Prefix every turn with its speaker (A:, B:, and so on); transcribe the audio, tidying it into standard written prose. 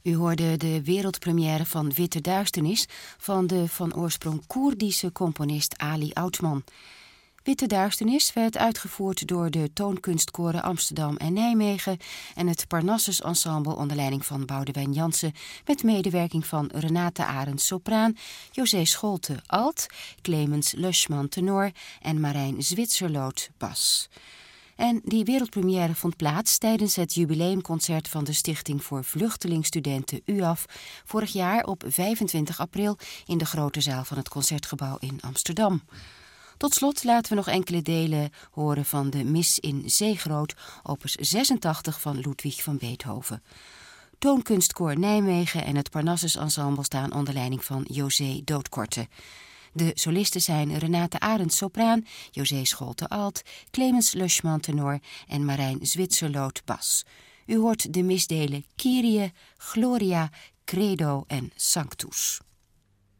A: U hoorde de wereldpremière van Witte Duisternis van de van oorsprong Koerdische componist Ali Oudman. Witte Duisternis werd uitgevoerd door de Toonkunstkoren Amsterdam en Nijmegen en het Parnassus Ensemble onder leiding van Boudewijn Jansen met medewerking van Renate Arends sopraan, José Scholte alt, Clemens Luschmann tenor en Marijn Zwitserloot bas. En die wereldpremière vond plaats tijdens het jubileumconcert van de Stichting voor Vluchtelingstudenten UAF vorig jaar op 25 april in de grote zaal van het Concertgebouw in Amsterdam. Tot slot laten we nog enkele delen horen van de Mis in Zeegroot, opus 86 van Ludwig van Beethoven. Toonkunstkoor Nijmegen en het Parnassus Ensemble staan onder leiding van José Doodkorte. De solisten zijn Renate Arends sopraan, José Scholte alt, Clemens Luschmann tenor en Marijn Zwitserloot bas. U hoort de misdelen Kyrie, Gloria, Credo en Sanctus.